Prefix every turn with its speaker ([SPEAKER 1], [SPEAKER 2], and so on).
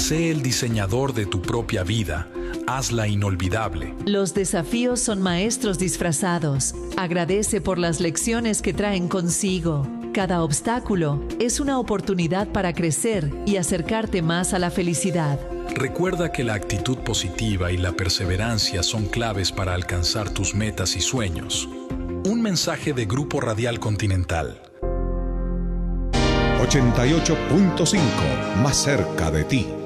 [SPEAKER 1] Sé el diseñador de tu propia vida. Hazla inolvidable.
[SPEAKER 2] Los desafíos son maestros disfrazados. Agradece por las lecciones que traen consigo. Cada obstáculo es una oportunidad para crecer y acercarte más a la felicidad.
[SPEAKER 1] Recuerda que la actitud positiva y la perseverancia son claves para alcanzar tus metas y sueños. Un mensaje de Grupo Radial Continental.
[SPEAKER 3] 88.5, más cerca de ti.